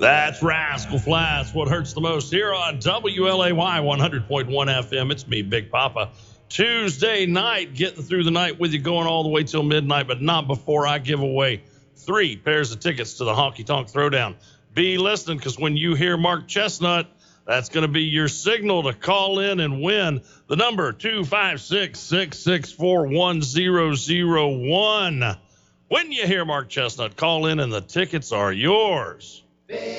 That's Rascal Flatts. What hurts the most here on WLAY 100.1 FM. It's me, Big Papa. Tuesday night, getting through the night with you, going all the way till midnight, but not before I give away 3 pairs of tickets to the Honky Tonk Throwdown. Be listening, because when you hear Mark Chestnut, that's going to be your signal to call in and win. The number 256-664-1001. When you hear Mark Chestnut, call in and the tickets are yours.